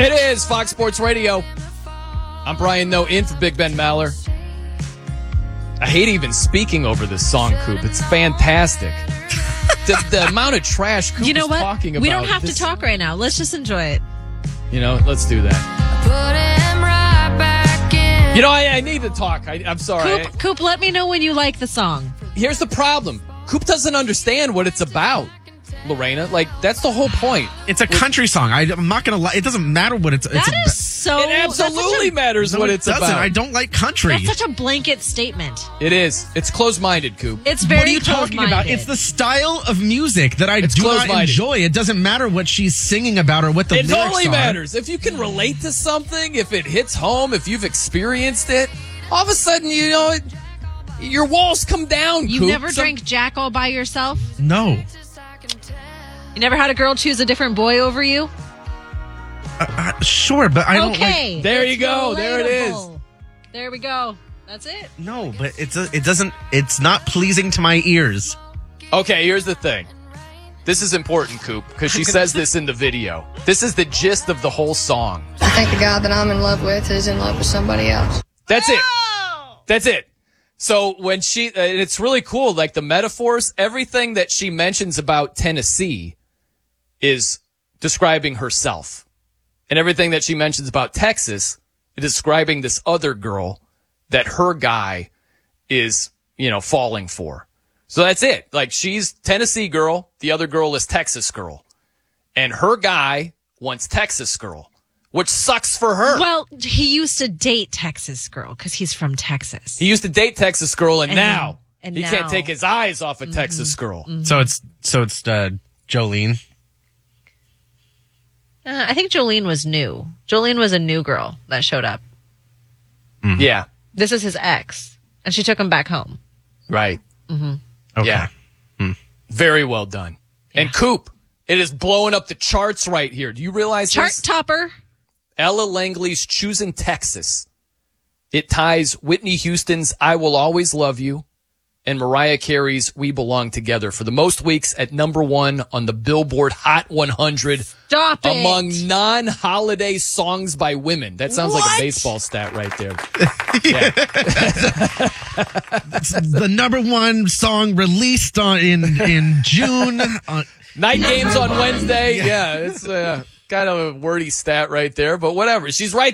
It is Fox Sports Radio. I'm Brian Noe in for Big Ben Maller. I hate even speaking over this song, Coop. It's fantastic. The amount of trash Coop is talking about. We don't have to talk right now. Let's just enjoy it. You know, let's do that. You know, I need to talk. I'm sorry. Coop, let me know when you like the song. Here's the problem. Coop doesn't understand what it's about, Lorena. Like, that's the whole point. It's a country song. I'm not going to lie. It doesn't matter what it's about. It absolutely matters what it's about. I don't like country. That's such a blanket statement. It is. It's closed-minded, Coop. It's very What are you talking about? It's the style of music that I do not enjoy. It doesn't matter what she's singing about or what the lyrics are. It totally matters. If you can relate to something, if it hits home, if you've experienced it, all of a sudden, you know, your walls come down, You Coop. never drank Jack all by yourself? No. You never had a girl choose a different boy over you? Sure, but I don't like... Okay. There you go. There it is. There we go. That's it. No, but it's not pleasing to my ears. Okay, here's the thing. This is important, Coop, because she says this in the video. This is the gist of the whole song. I think the guy that I'm in love with is in love with somebody else. That's it. That's it. So when she, it's really cool, like the metaphors, everything that she mentions about Tennessee is describing herself. And everything that she mentions about Texas is describing this other girl that her guy is, you know, falling for. So that's it. Like, she's Tennessee girl. The other girl is Texas girl. And her guy wants Texas girl, which sucks for her. Well, he used to date Texas girl because he's from Texas. He used to date Texas girl, and now he now- can't take his eyes off of Texas girl. Mm-hmm. So it's Jolene. I think Jolene was new. Jolene was a new girl that showed up. Mm-hmm. Yeah. This is his ex, and she took him back home. Right. Mm-hmm. Okay. Yeah. Very well done. Yeah. And Coop, it is blowing up the charts right here. Do you realize Chart this? topper. Ella Langley's Choosing Texas. It ties Whitney Houston's I Will Always Love You and Mariah Carey's We Belong Together for the most weeks at number one on the Billboard Hot 100 Stop it. among non-holiday songs by women. That sounds like a baseball stat right there. Yeah. It's the number one song released in June. Night games on Wednesday. Yeah, it's kind of a wordy stat right there, but whatever. She's right